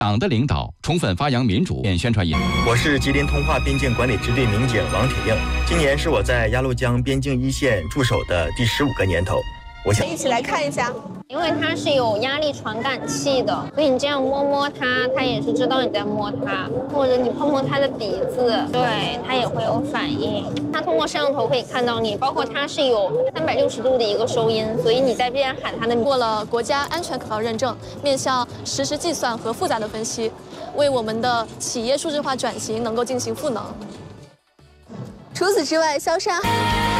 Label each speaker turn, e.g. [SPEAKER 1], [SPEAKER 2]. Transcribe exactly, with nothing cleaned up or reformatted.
[SPEAKER 1] 党的领导，充分发扬民主宣传引。
[SPEAKER 2] 我是吉林通化边境管理支队民警王铁映，今年是我在鸭绿江边境一线驻守的第十五个年头。我想
[SPEAKER 3] 一起来看一下，
[SPEAKER 4] 因为它是有压力传感器的，所以你这样摸摸它，它也是知道你在摸它，或者你碰碰它的鼻子，对，它也会有反应。它通过摄像头可以看到你，包括它是有三百六十度的一个收音，所以你在边喊它的。
[SPEAKER 3] 过了国家安全可靠认证，面向实时计算和复杂的分析，为我们的企业数字化转型能够进行赋能。除此之外，萧山。